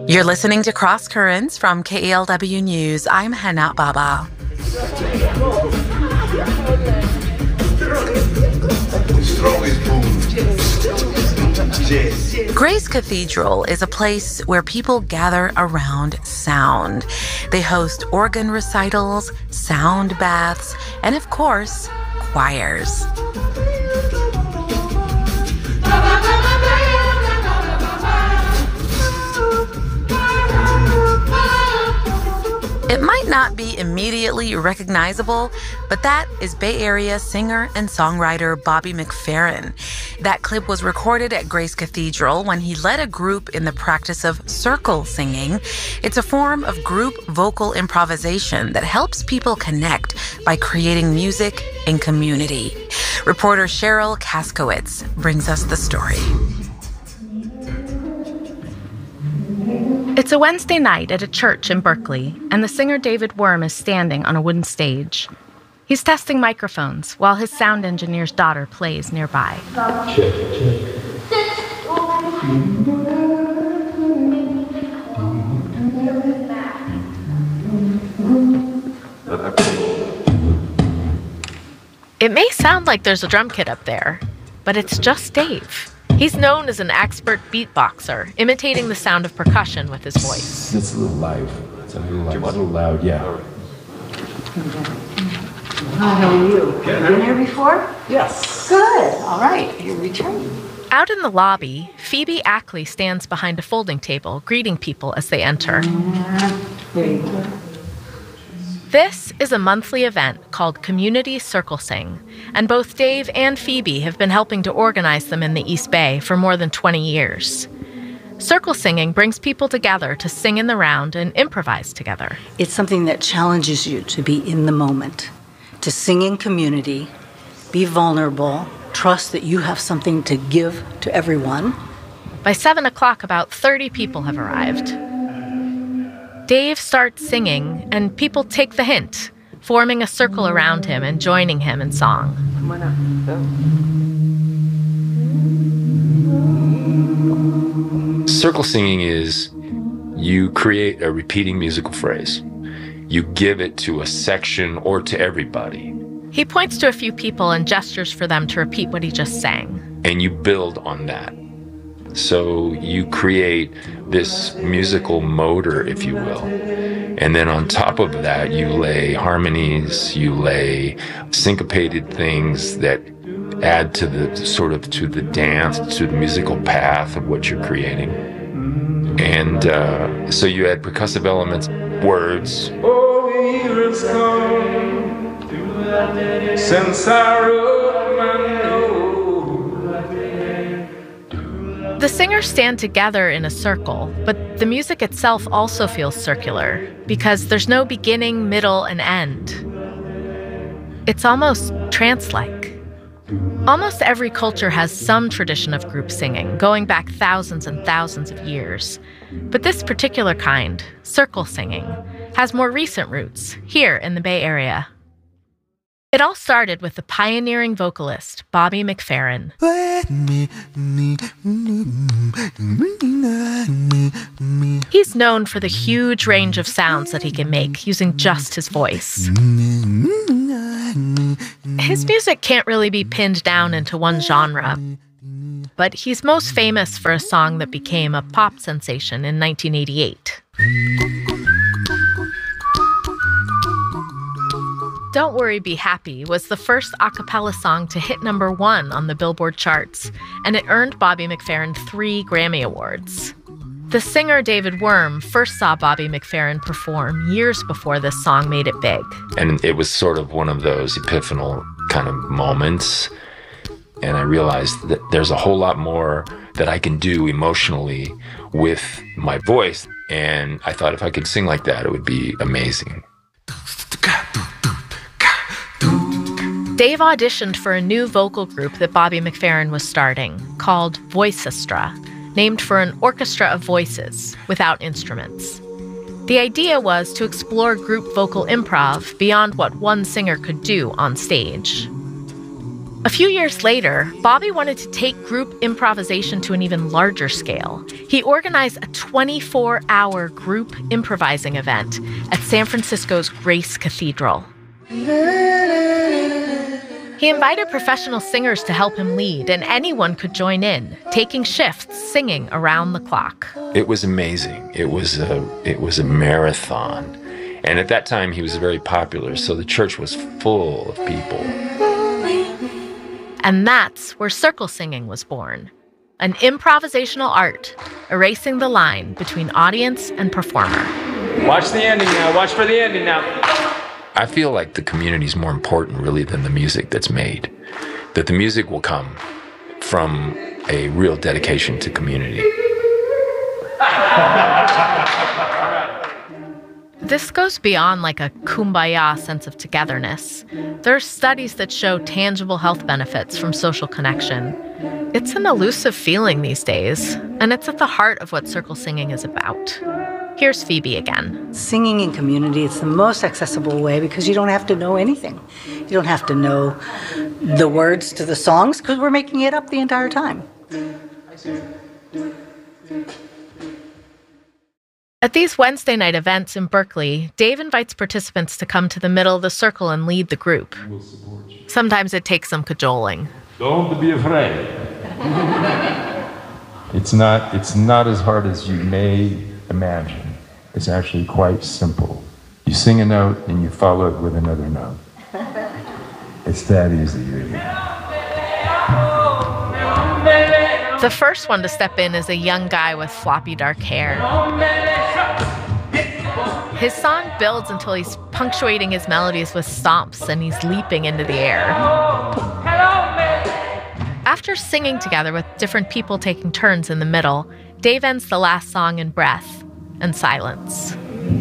You're listening to Cross Currents from KALW News. I'm Hana Baba. Grace Cathedral is a place where people gather around sound. They host organ recitals, sound baths, and of course, choirs. It might not be immediately recognizable, but that is Bay Area singer and songwriter Bobby McFerrin. That clip was recorded at Grace Cathedral when he led a group in the practice of circle singing. It's a form of group vocal improvisation that helps people connect by creating music in community. Reporter Cheryl Kaskowitz brings us the story. It's a Wednesday night at a church in Berkeley, and the singer David Worm is standing on a wooden stage. He's testing microphones while his sound engineer's daughter plays nearby. Check. It may sound like there's a drum kit up there, but it's just Dave. He's known as an expert beatboxer, imitating the sound of percussion with his voice. It's a little live. It's a little loud, yeah. Hi, how are you? Good. Been here before? Yes. Good. All right. You're returning. Out in the lobby, Phoebe Ackley stands behind a folding table, greeting people as they enter. There you go. This is a monthly event called Community Circle Sing, and both Dave and Phoebe have been helping to organize them in the East Bay for more than 20 years. Circle singing brings people together to sing in the round and improvise together. It's something that challenges you to be in the moment, to sing in community, be vulnerable, trust that you have something to give to everyone. By 7 o'clock, about 30 people have arrived. Dave starts singing, and people take the hint, forming a circle around him and joining him in song. Come on up. Go. Circle singing is you create a repeating musical phrase. You give it to a section or to everybody. He points to a few people and gestures for them to repeat what he just sang. And you build on that. So you create this musical motor, if you will. And then on top of that, you lay harmonies, you lay syncopated things that add to the to the dance, to the musical path of what you're creating. And so you add percussive elements, words. Oh, years come since I wrote my note. The singers stand together in a circle, but the music itself also feels circular because there's no beginning, middle, and end. It's almost trance-like. Almost every culture has some tradition of group singing, going back thousands and thousands of years. But this particular kind, circle singing, has more recent roots here in the Bay Area. It all started with the pioneering vocalist, Bobby McFerrin. He's known for the huge range of sounds that he can make using just his voice. His music can't really be pinned down into one genre, but he's most famous for a song that became a pop sensation in 1988. Don't Worry, Be Happy was the first a cappella song to hit #1 on the Billboard charts, and it earned Bobby McFerrin 3 Grammy Awards. The singer David Worm first saw Bobby McFerrin perform years before this song made it big. And it was sort of one of those epiphanal kind of moments. And I realized that there's a whole lot more that I can do emotionally with my voice. And I thought if I could sing like that, it would be amazing. Dave auditioned for a new vocal group that Bobby McFerrin was starting, called Voicestra, named for an orchestra of voices, without instruments. The idea was to explore group vocal improv beyond what one singer could do on stage. A few years later, Bobby wanted to take group improvisation to an even larger scale. He organized a 24-hour group improvising event at San Francisco's Grace Cathedral. He invited professional singers to help him lead, and anyone could join in, taking shifts, singing around the clock. It was amazing. It was a marathon. And at that time, he was very popular, so the church was full of people. And that's where circle singing was born, an improvisational art, erasing the line between audience and performer. Watch the ending now. Watch for the ending now. I feel like the community is more important, really, than the music that's made. That the music will come from a real dedication to community. This goes beyond like a kumbaya sense of togetherness. There are studies that show tangible health benefits from social connection. It's an elusive feeling these days, and it's at the heart of what circle singing is about. Here's Phoebe again. Singing in community, it's the most accessible way because you don't have to know anything. You don't have to know the words to the songs because we're making it up the entire time. At these Wednesday night events in Berkeley, Dave invites participants to come to the middle of the circle and lead the group. Sometimes it takes some cajoling. Don't be afraid. It's not as hard as you may imagine. It's actually quite simple. You sing a note and you follow it with another note. It's that easy, really. The first one to step in is a young guy with floppy dark hair. His song builds until he's punctuating his melodies with stomps and he's leaping into the air. After singing together with different people taking turns in the middle, Dave ends the last song in breath and silence.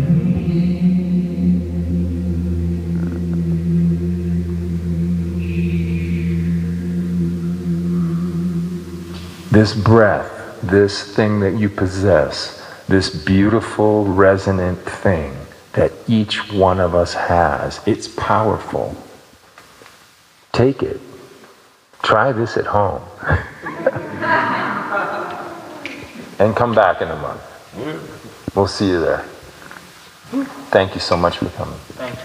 This breath, this thing that you possess, this beautiful, resonant thing that each one of us has, it's powerful. Take it. Try this at home. And come back in a month. We'll see you there. Thank you so much for coming. Thank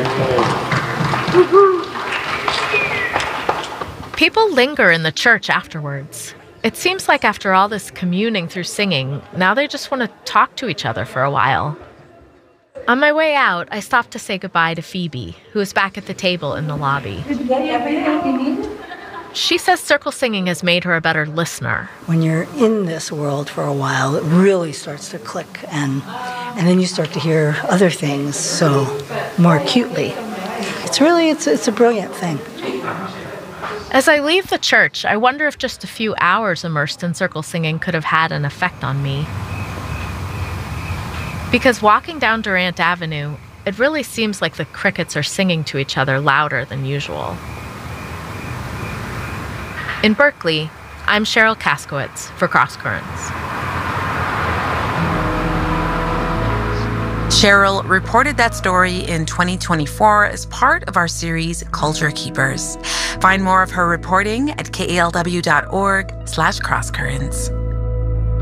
you. People linger in the church afterwards. It seems like after all this communing through singing, now they just want to talk to each other for a while. On my way out, I stopped to say goodbye to Phoebe, who is back at the table in the lobby. Did you get everything you needed? She says circle singing has made her a better listener. When you're in this world for a while, it really starts to click, and then you start to hear other things so more acutely. It's a brilliant thing. As I leave the church, I wonder if just a few hours immersed in circle singing could have had an effect on me. Because walking down Durant Avenue, it really seems like the crickets are singing to each other louder than usual. In Berkeley, I'm Cheryl Kaskowitz for Cross Currents. Cheryl reported that story in 2024 as part of our series Culture Keepers. Find more of her reporting at kalw.org/crosscurrents.